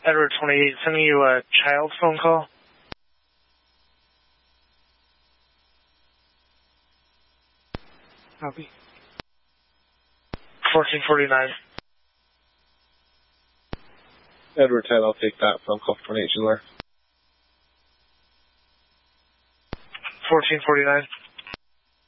Edward 28, sending you a child phone call. Copy. 1449. Edward 10, I'll take that phone call from 28 July. 1449.